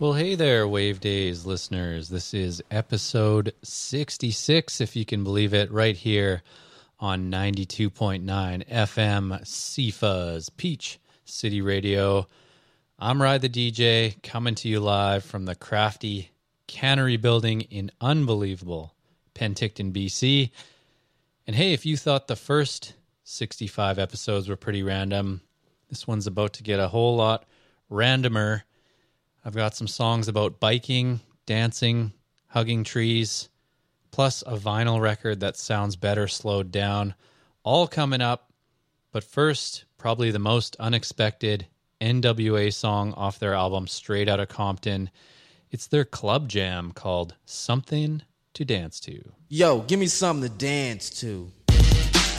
Well, hey there, Wave Days listeners. This is episode 66, if you can believe it, right here on 92.9 FM CFuzz, Peach City Radio. I'm Ride the DJ, coming to you live from the crafty cannery building in unbelievable Penticton, BC. And hey, if you thought the first 65 episodes were pretty random, this one's about to get a whole lot randomer. I've got some songs about biking, dancing, hugging trees, plus a vinyl record that sounds better slowed down, all coming up. But first, probably the most unexpected NWA song off their album Straight Outta Compton. It's their club jam called Something to Dance To. Yo, give me something to dance to.